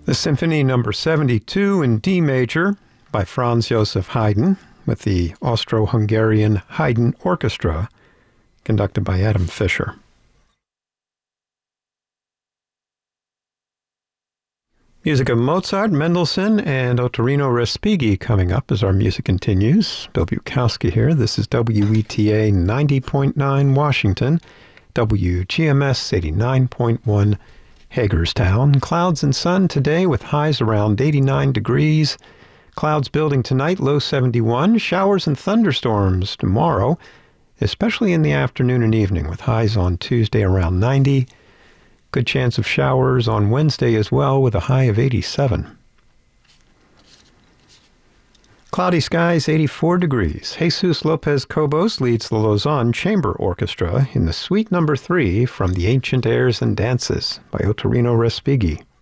The Symphony Number 72 in D major by Franz Joseph Haydn with the Austro-Hungarian Haydn Orchestra, conducted by Adam Fischer. Music of Mozart, Mendelssohn, and Ottorino Respighi coming up as our music continues. Bill Bukowski here. This is WETA 90.9 Washington, WGMS 89.1 Hagerstown. Clouds and sun today with highs around 89 degrees. Clouds building tonight, low 71. Showers and thunderstorms tomorrow, especially in the afternoon and evening, with highs on Tuesday around 90. Good chance of showers on Wednesday as well, with a high of 87. Cloudy skies, 84 degrees. Jesus Lopez Cobos leads the Lausanne Chamber Orchestra in the Suite Number 3 from the Ancient Airs and Dances by Ottorino Respighi.